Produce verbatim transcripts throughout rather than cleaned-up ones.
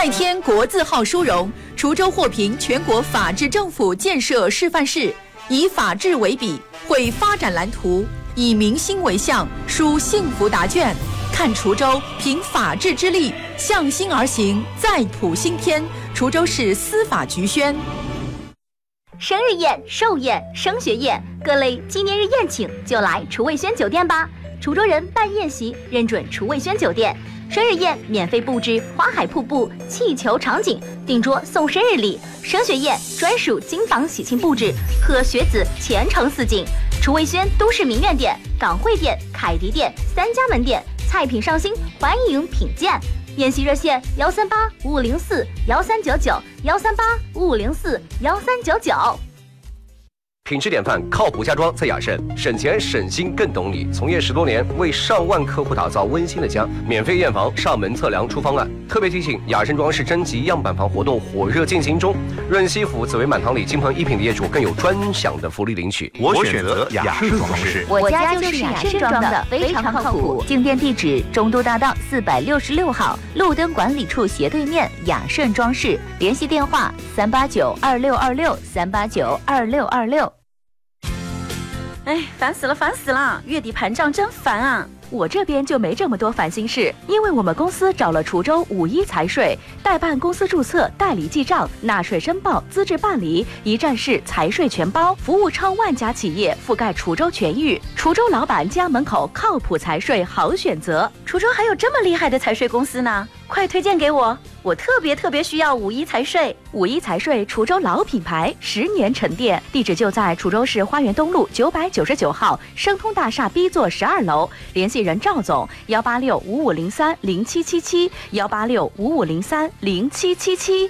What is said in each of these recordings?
再添国字号殊荣，滁州获评全国法治政府建设示范市，以法治为笔，绘发展蓝图，以民心为向，书幸福答卷。看滁州凭法治之力向心而行，再谱新篇。滁州市司法局宣。 生日宴、寿宴、升学宴，各类纪念日宴请就来楚味轩酒店吧。滁州人办宴席认准楚味轩酒店，生日宴免费布置花海瀑布、气球场景，订桌送生日礼；升学宴专属金榜喜庆布置，贺学子前程似锦。楚味轩都市名苑店、港汇店、凯迪店三家门店，菜品上新，欢迎品鉴。宴席热线：幺三八五五零四幺三九九，幺三八五五零四幺三九九。 品质典范，靠谱家装在雅盛，省钱省心更懂你。从业十多年，为上万客户打造温馨的家，免费验房、上门测量出方案。特别提醒，雅盛装饰征集样板房活动火热进行中，润西府紫薇满堂里金鹏一品的业主更有专享的福利领取。 我选择雅盛装饰， 我家就是雅盛装的，非常靠谱。进店地址：中都大道四百六十六号，路灯管理处斜对面，雅盛装饰。联系电话：三八九二六二六三八九二六二六。 哎，烦死了，烦死了！月底盘账真烦啊！我这边就没这么多烦心事，因为我们公司找了滁州五一财税，代办公司注册、代理记账、纳税申报、资质办理，一站式财税全包，服务超万家企业，覆盖滁州全域。滁州老板家门口靠谱财税好选择，滁州还有这么厉害的财税公司呢，快推荐给我！我特别特别需要五一财税。五一财税滁州老品牌，十年沉淀，地址就在滁州市花园东路九百九十九号生通大厦 B 座十二楼，联系人赵总：幺八六五五零三零七七七，幺八六五五零三零七七七。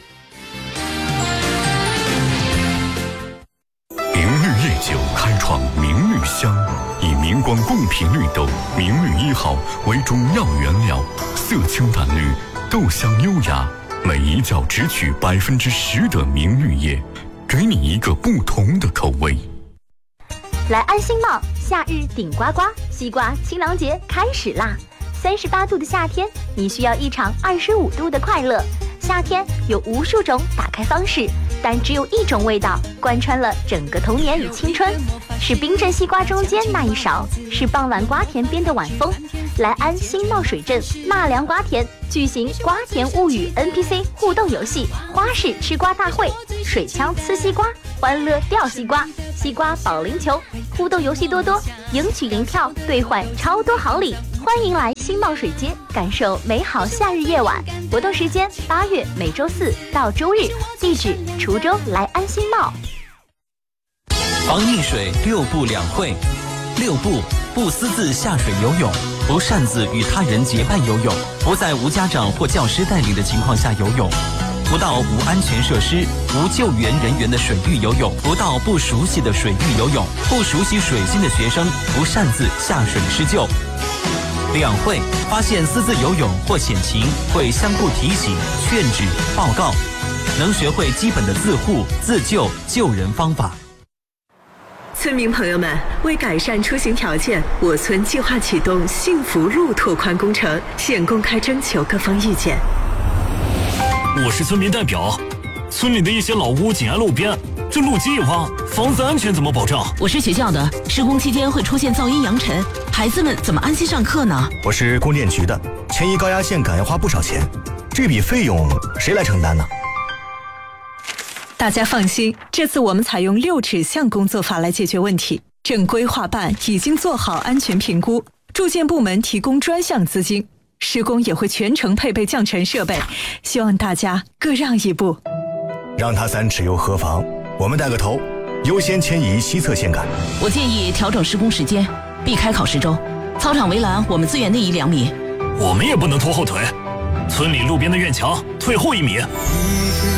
明绿夜酒开创明绿香，以明光贡品绿豆明绿一号为中药原料，色清淡绿，豆香优雅，每一角只取百分之十的明绿叶，给你一个不同的口味。 来安心帽，夏日顶呱呱，西瓜清凉节开始啦！三十八度的夏天，你需要一场二十五度的快乐。夏天有无数种打开方式，但只有一种味道贯穿了整个童年与青春，是冰镇西瓜中间那一勺，是傍晚瓜田边的晚风。来安新茂水镇纳凉瓜田举行瓜田物语 N P C 互动游戏，花式吃瓜大会，水枪呲西瓜，欢乐掉西瓜，西瓜保龄球，互动游戏多多，赢取零票兑换超多好礼。欢迎来新茂水街感受美好夏日夜晚。活动时间八月每周四到周日，地址滁州来安新茂。 防溺水六不两会：六不，不私自下水游泳，不擅自与他人结伴游泳，不在无家长或教师带领的情况下游泳，不到无安全设施、无救援人员的水域游泳，不到不熟悉的水域游泳，不熟悉水性的学生不擅自下水施救。两会，发现私自游泳或险情，会相互提醒、劝止、报告，能学会基本的自护、自救、救人方法。 村民朋友们，为改善出行条件，我村计划启动幸福路拓宽工程，现公开征求各方意见。 我是村民代表，村里的一些老屋紧挨路边，这路基一挖，房子安全怎么保障？ 我是学校的，施工期间会出现噪音扬尘，孩子们怎么安心上课呢？ 我是供电局的，迁移高压线杆要花不少钱，这笔费用谁来承担呢？ 大家放心，这次我们采用六指向工作法来解决问题。正规划办已经做好安全评估，住建部门提供专项资金，施工也会全程配备降尘设备，希望大家各让一步。 让他三尺又何妨？我们带个头，优先迁移西侧线杆。 我建议调整施工时间，避开考试周。操场围栏我们自愿内移两米。 我们也不能拖后腿，村里路边的院墙退后一米。